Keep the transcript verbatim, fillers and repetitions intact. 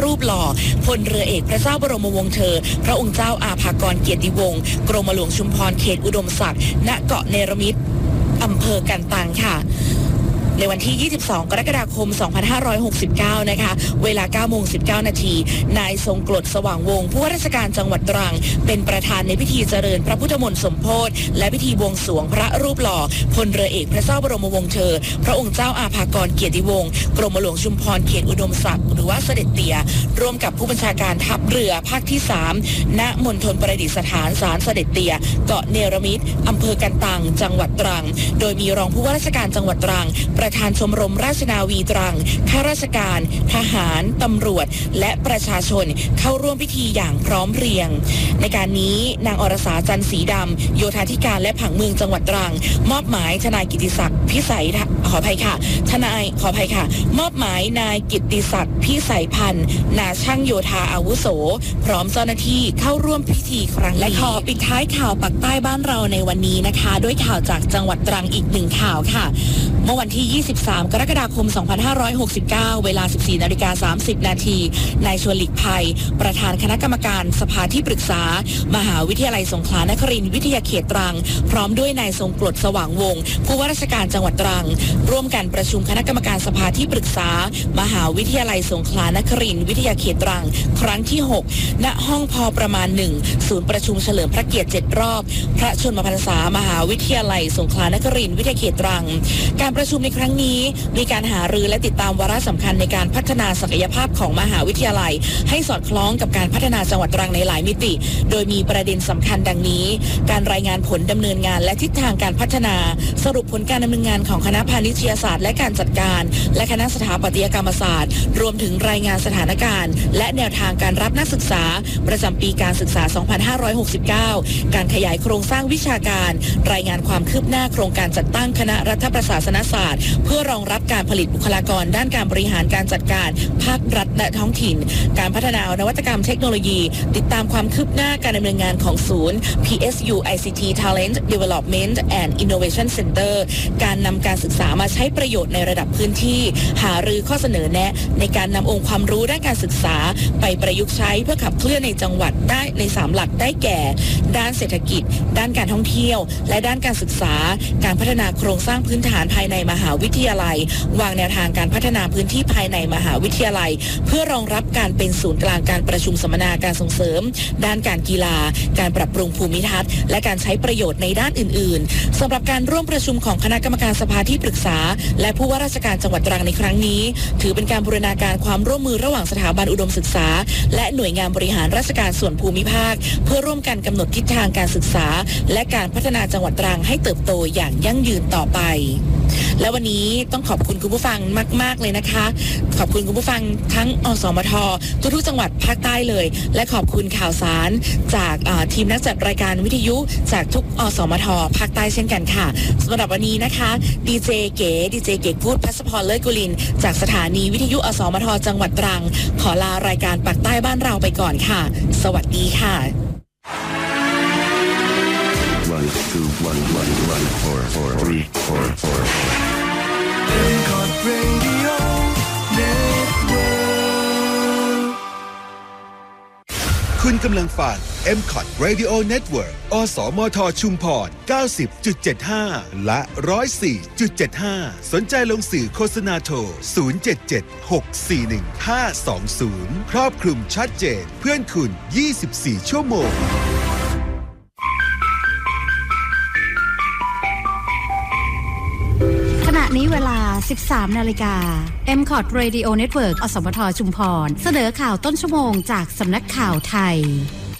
รูปหล่อพลเรือเอกพระเจ้าบรมวงศ์เธอพระองค์เจ้าอาภากรเกียรติวงศ์กรมหลวงชุมพรเขตอุดมศักดิ์ณเกาะเนรมิตอำเภอกันตังค่ะในวันที่ยี่สิบสองกรกฎาคมสองพันห้าร้อยหกสิบเก้านะคะเวลา เก้าโมงสิบเก้า นาทีนายทรงกลดสว่างวงศ์ผู้ว่าราชการจังหวัดตรังเป็นประธานในพิธีเจริญพระพุทธมนต์สมโภชและพิธีบวงสรวงพระรูปหล่อพลเรือเอกพระเจ้าบรมวงศ์เธอพระองค์เจ้าอาภากรเกียรติวงศ์กรมหลวงชุมพรเขตอุดมศักดิ์หรือว่าเสด็จเตี่ยร่วมกับผู้บัญชาการทัพเรือภาคที่สามณมณฑลประดิษฐานศาลเสด็จเตี่ยเกาะเนรมิตอำเภอกันตังจังหวัดตรังโดยมีรองผู้ว่าราชการจังหวัดตรังประธานชมรมราชนาวีตรังข้าราชการทหารตำรวจและประชาชนเข้าร่วมพิธีอย่างพร้อมเพรียงในการนี้นางอรสาจันทร์ศรีดำโยธาธิการและผังเมืองจังหวัดตรังมอบหมายทนายกิติศักดิ์พิสัยขออภัยค่ะทนายขออภัยค่ะมอบหมายนายกิติศักดิ์พิสัยพันธ์นาช่างโยธาอาวุโสพร้อมเจ้าหน้าที่เข้าร่วมพิธีครั้งนี้และขอปิดท้ายข่าวปักใต้บ้านเราในวันนี้นะคะด้วยข่าวจากจังหวัดตรังอีกหนึ่งข่าวค่ะเมื่อวันที่ยี่สิบสามกรกฎาคมสองพันห้าร้อยหกสิบเก้าเวลา สิบสี่นาฬิกาสามสิบนาทีนายชวนหลีกภัยประธานคณะกรรมการสภาที่ปรึกษามหาวิทยาลัยสงขลานครินทร์วิทยาเขตตรังพร้อมด้วยนายทรงกลดสว่างวงศ์ผู้ว่าราชการจังหวัดตรังร่วมกันประชุมคณะกรรมการสภาที่ปรึกษามหาวิทยาลัยสงขลานครินทร์วิทยาเขตตรังครั้งที่หกณห้องพอประมาณหนึ่งศูนย์ประชุมเฉลิมพระเกียรติเจ็ดรอบพระชนมพรรษามหาวิทยาลัยสงขลานครินทร์วิทยาเขตตรังการประชุมในครั้งนี้มีการหารือและติดตามวาระสำคัญในการพัฒนาศักยภาพของมหาวิทยาลัยให้สอดคล้องกับการพัฒนาจังหวัดตรังในหลายมิติโดยมีประเด็นสำคัญดังนี้การรายงานผลดำเนินงานและทิศทางการพัฒนาสรุปผลการดำเนินงานของคณะพาณิชยศาสตร์และการจัดการและคณะสถาปัตยกรรมศาสตร์รวมถึงรายงานสถานการณ์และแนวทางการรับนักศึกษาประจำปีการศึกษาสองพันห้าร้อยหกสิบเก้าการขยายโครงสร้างวิชาการรายงานความคืบหน้าโครงการจัดตั้งคณะรัฐประศาสนศาสตร์เพื่อรองรับการผลิตบุคลากรด้านการบริหารการจัดการภาครัฐและท้องถิ่นการพัฒนานวัตกรรมเทคโนโลยีติดตามความคืบหน้าการดำเนินงานของศูนย์ พี เอส ยู ไอ ซี ที Talent Development and Innovation Center การนำการศึกษามาใช้ประโยชน์ในระดับพื้นที่หารือข้อเสนอแนะในการนำองค์ความรู้ด้านการศึกษาไปประยุกต์ใช้เพื่อขับเคลื่อนในจังหวัดได้ในสามหลักได้แก่ด้านเศรษฐกิจด้านการท่องเที่ยวและด้านการศึกษาการพัฒนาโครงสร้างพื้นฐานภายในมหาวิทยาลัยวางแนวทางการพัฒนาพื้นที่ภายในมหาวิทยาลัยเพื่อรองรับการเป็นศูนย์กลางการประชุมสัมมนาการส่งเสริมด้านการกีฬาการปรับปรุงภูมิทัศน์และการใช้ประโยชน์ในด้านอื่นๆสำหรับการร่วมประชุมของคณะกรรมการสภาที่ปรึกษาและผู้ว่าราชการจังหวัดตรังในครั้งนี้ถือเป็นการบูรณาการความร่วมมือระหว่างสถาบันอุดมศึกษาและหน่วยงานบริหารราชการส่วนภูมิภาคเพื่อร่วมกันกำหนดทิศทางการศึกษาและการพัฒนาจังหวัดตรังให้เติบโตอย่างยั่งยืนต่อไปและวันนี้ต้องขอบคุณคุณผู้ฟังมากๆเลยนะคะขอบคุณคุณผู้ฟังทั้งอสมททุกๆจังหวัดภาคใต้เลยและขอบคุณข่าวสารจากทีมนักจัดรายการวิทยุจากทุกอสมทภาคใต้เช่นกันค่ะสำหรับวันนี้นะคะดีเจเก๋ดีเจเก๋พูดพัสพรเลิศกุลินจากสถานีวิทยุอสมทจังหวัดตรังขอลารายการปักใต้บ้านเราไปก่อนค่ะสวัสดีค่ะ one two one one one four four three four four Emcot Radio Network คุณกำลังฟัง Emcot Radio Network อสมทชุมพร เก้าสิบจุดเจ็ดห้า และ หนึ่งร้อยสี่จุดเจ็ดห้า สนใจลงสื่อโฆษณาโทร ศูนย์ เจ็ด เจ็ด หก สี่ หนึ่ง ห้า สอง ศูนย์ ครอบคลุมชัดเจนเพื่อนคุณ ยี่สิบสี่ ชั่วโมงขณะนี้เวลา สิบสามนาฬิกา Emcot Radio Network อสมทชุมพรเสนอข่าวต้นชั่วโมงจากสำนักข่าวไทย